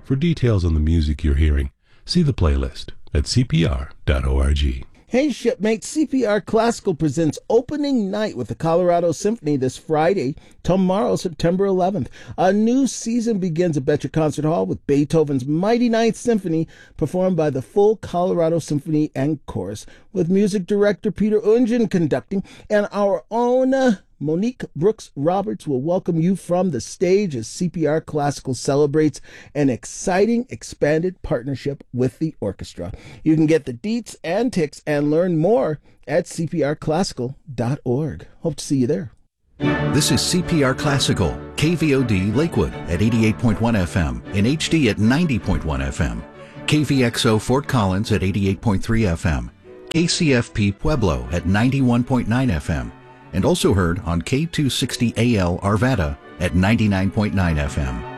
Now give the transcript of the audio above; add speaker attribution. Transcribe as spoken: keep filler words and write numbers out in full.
Speaker 1: For details on the music you're hearing, see the playlist at c p r dot org.
Speaker 2: Hey shipmates, C P R Classical presents opening night with the Colorado Symphony this Friday, tomorrow, September eleventh. A new season begins at Betcher Concert Hall with Beethoven's Mighty Ninth Symphony performed by the full Colorado Symphony and Chorus, with music director Peter Ungen conducting, and our own uh, Monique Brooks Roberts will welcome you from the stage as C P R Classical celebrates an exciting expanded partnership with the orchestra. You can get the deets and ticks and learn more at c p r classical dot org. Hope to see you there.
Speaker 3: This is C P R Classical, K V O D Lakewood at eighty-eight point one F M, in H D at ninety point one F M, K V X O Fort Collins at eighty-eight point three F M, K C F P Pueblo at ninety-one point nine F M, and also heard on K two sixty A L Arvada at ninety-nine point nine F M.